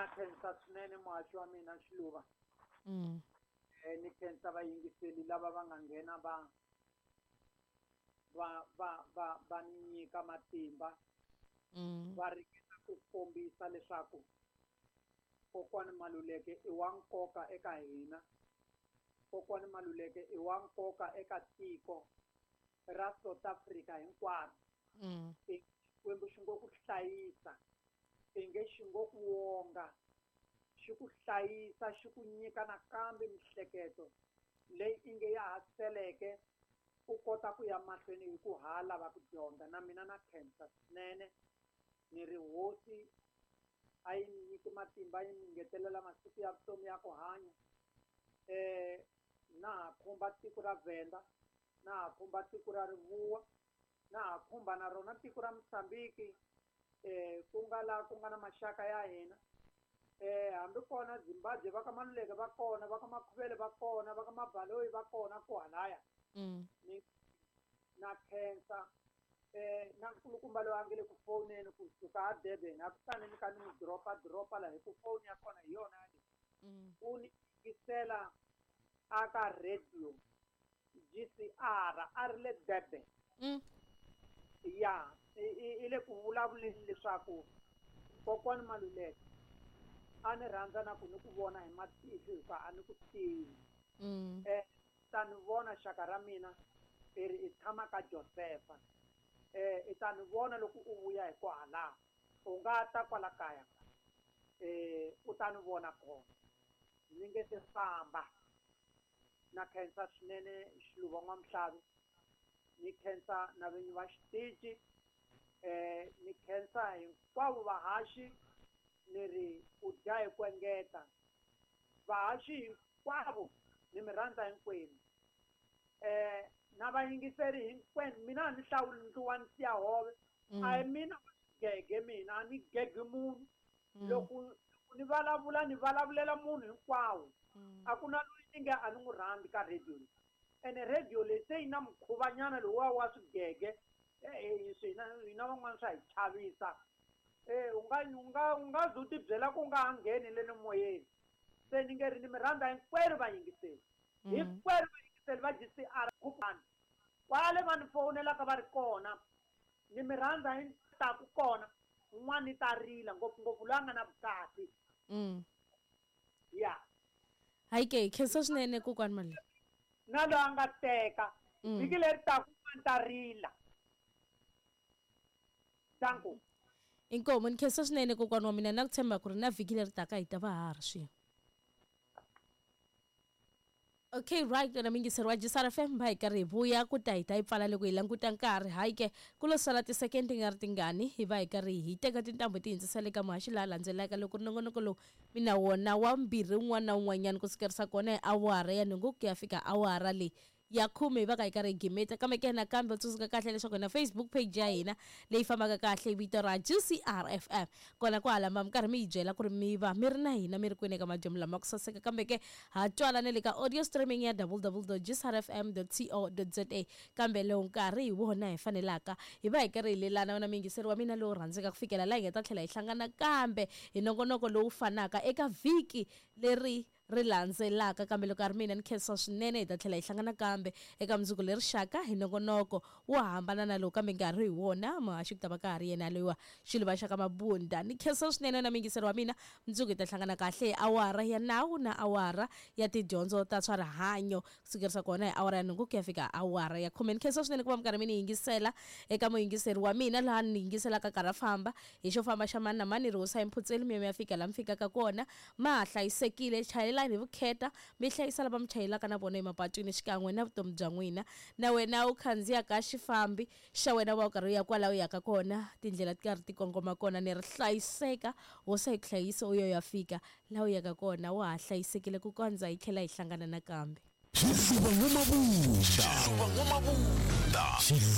na khensa swinene muhaxi wa mina Xiluva. Ni khensa vayingiseli lava va nga nghena va ni nyika matimba va ringeta ku kombisa leswaku kokwani Maluleke i wa nkoka eka hina, kokwani Maluleke i wa nkoka eka tiko ra South Africa hinkwaro. Xikwembu xi ngo ku hlayisa, i nge xi ngo ku wonga, xi ku hlayisa xi ku nyika nakambe mihleketo leyi i nge ya ha seleke u kota ku ya mahlweni hi ku ha lava ku dyondza. Na mina na khensa swinene, ni ri hosi a yi ni nyiki matimba, yi ni ngetelela masiku ya vutomi ya ku hanya. Na ha khumba tiko ra Venda, na ha khumba tiko ra Rivuwa, na ha khumba na rona tiko ra Mozambique, ku nga la ku nga na maxaka ya hina. Hambi kona Zimbabwe va ka Maluleke va kona, va ka Makhuvele va kona, va ka Mabaloyi va kona ku halaya. Na khensa na nkulukumba loyi a nge le ku foneni kusuka a Durban, a ku tani ni ka ni n'wi dropa la hi ku foni ya kona hi yona leyi. U ni yingisela a ka radio GCR a ri le Durban. Ya i le ku vulavuleni leswaku kokwani Maluleke a ni rhandza na ku ni ku vona hi matihlo hikuva a ni ku tivi. Ta ni vona xaka ra mina i tshama ka Josefa, i ta ni vona loko u vuya hi ku halaka, u nga ta kwala kaya u ta ni vona kona, ni nge se famba. Na khensa swinene Xiluva N'wamhlavi, ni khensa na vinyi va xitichi, ni khensa hinkwavo vahaxi, ni ri u dya hi ku engeta. Vahaxi hinkwavo ni mi rhandza hinkwenu. Na vayingiseri hinkwenu, mina a ni hlawuli ndluwa ni siya hove, a hi mina gege mina, a ni gegi munhu. Loko ni vulavula ni vulavulela munhu hinkwawo, a ku na loyi ni nge a ni n'wi rhandzi ka radio leyi. Ene radio leyi se yi na mukhuvanyana lowuwa wa swigege, hina van'wana swa hi chavisa. U nga ze u ti byela ku nga ha ngheni le ni moyeni. Se ni nge ri ni mi rhandza hinkwenu vayingiseli, hinkwenu vayingiseli va GCR Khupani, kwale va ni fowunelaka va ri kona, ni mi rhandza hi taku kona. Un'wana ni ta rila ngopfungopfu loyi a nga na vukati. Ya hayi ke khensa swinene kokwani Maluleke. Na loyi a nga teka vhiki leri taku un'wana ta rila. Danko inkomo ni khensa swinene kokwani wa mina, na ku tshemba ku ri na vhiki leri taka hi ta va ha ri swin'we. Okay right, na mingiseri wa GCR FM va hi karhi hi vuya ku ta hi ta yi pfala loko hi languta nkarhi. Hayi ke ku lo sala tisekendi nga ri tingani hi va hi karhi hi teka tintambu ti hindzisela ka muhaxi laha landzelaka loko ri nongonoko lowu mina wona wa mbirhi un'wana na un'wanyana ku sukerisa kona hi awara ya nhungu ku ya fika awara leyi ya khume hi va ka hi karhi hi gimeta. Kambe ke nakambe u tsundzuka kahle leswaku na Facebook page ya hina leyi fambaka kahle vito ra GCR FM, kona ku halamba mi karhi mi hi byela ku ri mi va mi ri na hina mi ri kwini eka madyambu lama ku saseka. Kambe ke ha twala na le ka audio streaming ya www.gcrfm.co.za. kambe lowu nkarhi hi wona hi fanelaka hi va hi karhi hi lelana na mingiseri wa mina lowu rhandzeka ku fikela laha hi nga ta tlhela hi hlangana kambe hi nongonoko lowu fanaka eka vhiki leri ri landzelaka. Kambe loko a ri mina ni khensa swinene hi ta tlhela hi hlangana kambe eka mundzuku leri xaka hi nongonoko wo hambana na lowu, kambe nkarhi hi wona muhaxi ku ta va ka ha ri yena loyiwa Xiluva xa ka Mabunda. Ni khensa swinene na mingiseri wa mina, mundzuku hi ta hlangana kahle hi awara ya nawu na awara ya tidyondzo ta swa rihanyo kusukerisa kona hi awara ya nhungu ku ya fika awara ya 10. Ni khensa swinene ku va mi karhi mi ni yingisela eka muyingiseri wa mina laha ni yingiselaka karhi a famba hi xo famba xa mani na mani, Rosa Mputseli mi ya fika laha mi fikaka kona ma ha hlayisekile. Chayelela hi vukheta, mi hlayisa lava mi chayelaka na vona emapatwini xikan'we na vutomi bya n'wina. Na wena u khandziya ka xifambi xa wena va u karhi u ya kwalaho u yaka kona, tindlela ti karhi ti kongoma kona, ni ri hlayiseka hosa hi ku hlayisa u ya fika laha u yaka kona wa ha hlayisekile ku kondza hi tlhela hi hlangana nakambe. Xiluva N'wamabunda,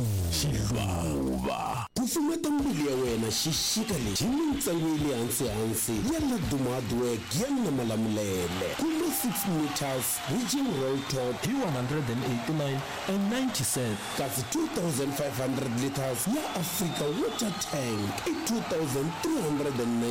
Xiluva ku pfumeta mbilu ya wena xixika lexi ni ntsengo ya le hansi ya ladumadiwek ya Namalamulele kumbe 6 meters region road top P189.90 kasi 2,500 liters ya Africa water tank i 2,390